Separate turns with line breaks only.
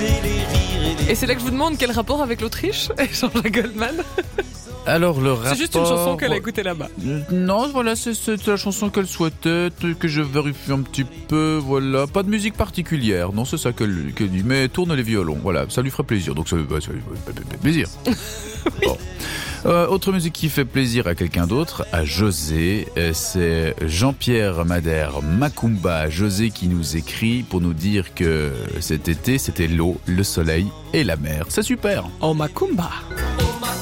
Et c'est là que je vous demande quel rapport avec l'Autriche et Jean-Jacques Goldman.
Alors le rapport...
C'est juste une chanson qu'elle a écoutée là-bas.
Non, voilà, c'est la chanson qu'elle souhaitait, que je vérifie un petit peu, voilà. Pas de musique particulière, non, c'est ça qu'elle dit. Mais tourne les violons, voilà, ça lui ferait plaisir. Donc ça lui fait plaisir.
Oui.
Bon. Autre musique qui fait plaisir à quelqu'un d'autre, à José, c'est Jean-Pierre Madère Macumba. José qui nous écrit pour nous dire que cet été, c'était l'eau, le soleil et la mer. C'est super.
Oh, Macumba.